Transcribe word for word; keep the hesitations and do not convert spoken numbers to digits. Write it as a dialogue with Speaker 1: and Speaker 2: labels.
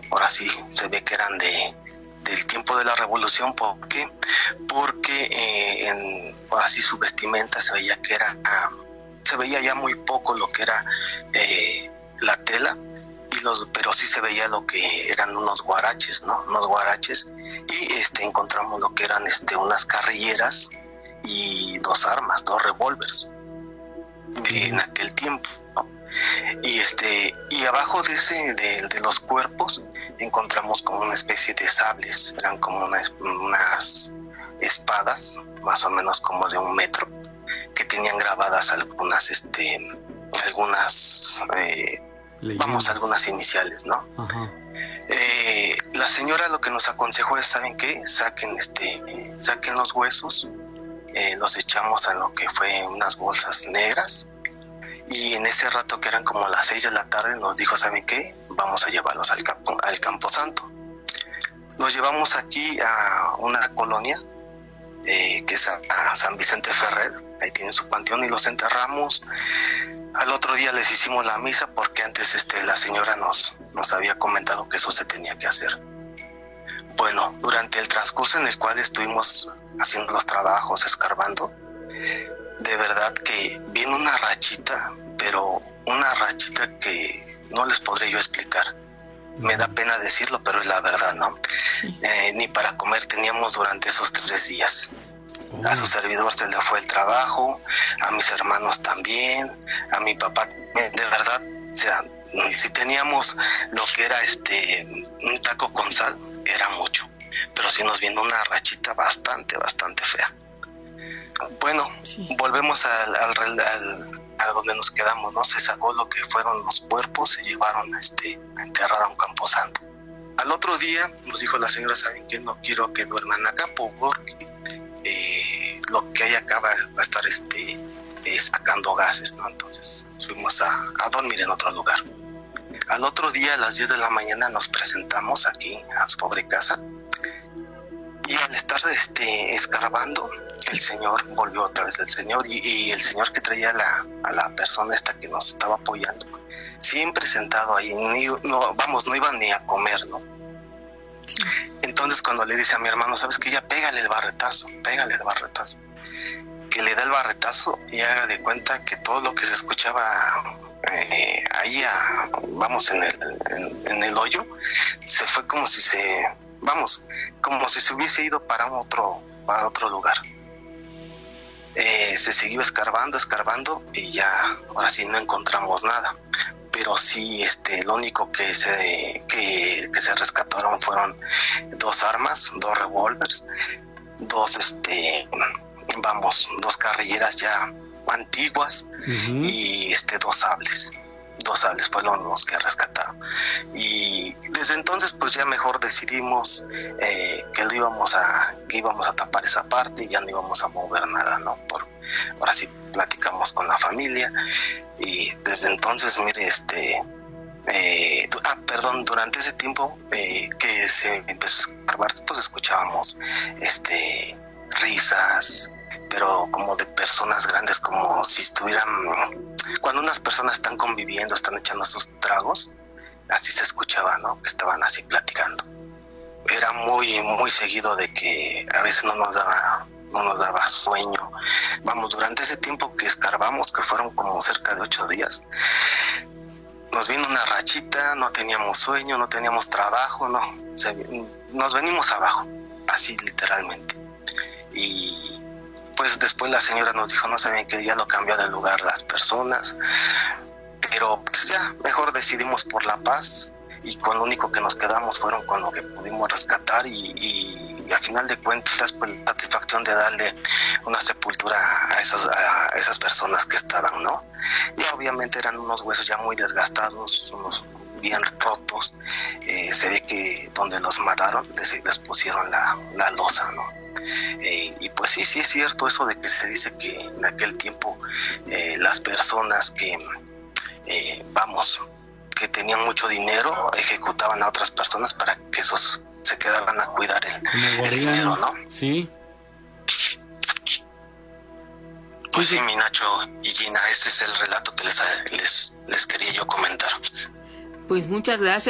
Speaker 1: ahora sí se ve que eran de del tiempo de la revolución. ¿Por qué? Porque eh, en, ahora sí su vestimenta se veía que era, uh, se veía ya muy poco lo que era eh, la tela, y los, pero sí se veía lo que eran unos guaraches, ¿no? Unos guaraches, y este encontramos lo que eran este unas carrilleras y dos armas, dos revólveres en aquel tiempo, ¿no? Y este y abajo de ese de, de los cuerpos encontramos como una especie de sables, eran como unas, unas espadas más o menos como de un metro, que tenían grabadas algunas este algunas eh, vamos algunas iniciales, ¿no?
Speaker 2: Ajá.
Speaker 1: Eh, la señora lo que nos aconsejó es, ¿saben qué? Saquen este saquen los huesos, eh, los echamos a lo que fue unas bolsas negras, y en ese rato que eran como las seis de la tarde nos dijo, ¿saben qué? Vamos a llevarlos al campo, al Camposanto. Los llevamos aquí a una colonia eh, que es a, a San Vicente Ferrer, ahí tienen su panteón, y los enterramos. Al otro día les hicimos la misa, porque antes este, la señora nos, nos había comentado que eso se tenía que hacer. Bueno, durante el transcurso en el cual estuvimos haciendo los trabajos, escarbando, de verdad que viene una rachita, pero una rachita que no les podré yo explicar. Me da pena decirlo, pero es la verdad, ¿no? Sí. Eh, ni para comer teníamos durante esos tres días. Oh. A su servidor se le fue el trabajo, a mis hermanos también, a mi papá, de verdad, o sea, si teníamos lo que era este un taco con sal, era mucho, pero sí nos vino una rachita bastante, bastante fea. Bueno, sí. Volvemos al, al, al, a donde nos quedamos, ¿no? Se sacó lo que fueron los cuerpos, se llevaron este, a enterrar a un camposanto. Al otro día nos dijo la señora, ¿saben qué? No quiero que duerman acá porque eh, lo que hay acá va, va a estar este, eh, sacando gases, ¿no? Entonces fuimos a, a dormir en otro lugar. Al otro día, a las diez de la mañana, nos presentamos aquí a su pobre casa, y al estar este, escarbando, el señor volvió otra vez el señor, y, y el señor que traía la, a la persona esta que nos estaba apoyando, siempre sentado ahí, ni, no, vamos, no iban ni a comer, ¿no? Entonces cuando le dice a mi hermano, ¿sabes qué? Ya pégale el barretazo, pégale el barretazo. Que le da el barretazo y haga de cuenta que todo lo que se escuchaba eh, ahí, a, vamos, en el, en, en el hoyo, se fue como si se, vamos, como si se hubiese ido para un otro, para otro lugar. Eh, se siguió escarbando, escarbando, y ya, ahora sí no encontramos nada. Pero sí, este, lo único que se que, que se rescataron fueron dos armas, dos revólveres, dos, este, vamos, dos carrilleras ya antiguas, uh-huh. y este, dos sables. Dos sables fueron los que rescataron. Y desde entonces, pues ya mejor decidimos eh, que lo íbamos a, que íbamos a tapar esa parte, y ya no íbamos a mover nada, ¿no? Por, ahora sí platicamos con la familia, y desde entonces, mire, este, eh, ah, perdón, durante ese tiempo eh, que se empezó a escarbar, pues escuchábamos, este, risas, pero como de personas grandes, como si estuvieran, cuando unas personas están conviviendo, están echando sus tragos, así se escuchaba, ¿no? Que estaban así platicando. Era muy, muy seguido de que a veces no nos daba, no nos daba sueño. Vamos, durante ese tiempo que escarbamos, que fueron como cerca de ocho días, nos vino una rachita, no teníamos sueño, no teníamos trabajo, no, se, nos venimos abajo, así literalmente. Y pues después la señora nos dijo, no saben que ya lo cambió de lugar las personas, pero pues ya mejor decidimos por la paz, y con lo único que nos quedamos fueron con lo que pudimos rescatar, y, y, y al final de cuentas, pues la satisfacción de darle una sepultura a esas, a esas personas que estaban, ¿no? Y obviamente eran unos huesos ya muy desgastados, unos bien rotos, eh, se ve que donde los mataron les, les pusieron la, la losa, ¿no? Eh, y pues sí, sí es cierto eso de que se dice que en aquel tiempo eh, las personas que, eh, vamos, que tenían mucho dinero ejecutaban a otras personas para que esos se quedaran a cuidar el, el dinero, ¿no?
Speaker 2: Sí.
Speaker 1: Pues sí, sí, mi Nacho y Gina, ese es el relato que les, les, les quería yo comentar.
Speaker 3: Pues muchas gracias.